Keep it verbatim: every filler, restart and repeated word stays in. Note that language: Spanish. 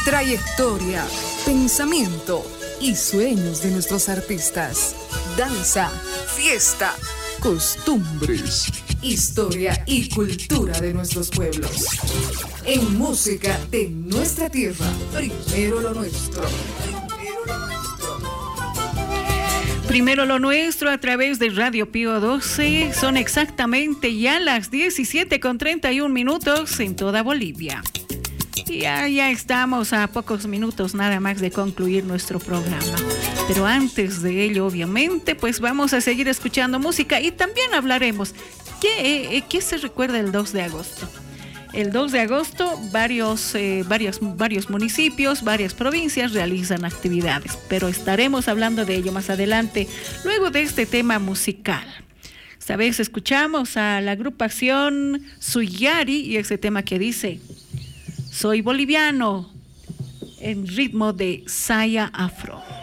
trayectoria, pensamiento y sueños de nuestros artistas. Danza, fiesta, costumbres, historia y cultura de nuestros pueblos. En música de nuestra tierra, primero lo nuestro. Primero lo nuestro. Primero lo nuestro a través de Radio Pío doce. Son exactamente ya las diecisiete con treinta y un minutos en toda Bolivia. Y ya, ya estamos a pocos minutos nada más de concluir nuestro programa. Pero antes de ello, obviamente, pues vamos a seguir escuchando música y también hablaremos. ¿Qué, eh, qué se recuerda el dos de agosto? El dos de agosto varios, eh, varios, varios municipios, varias provincias realizan actividades, pero estaremos hablando de ello más adelante, luego de este tema musical. Esta vez escuchamos a la agrupación Suyari y ese tema que dice: Soy boliviano, en ritmo de Saya Afro.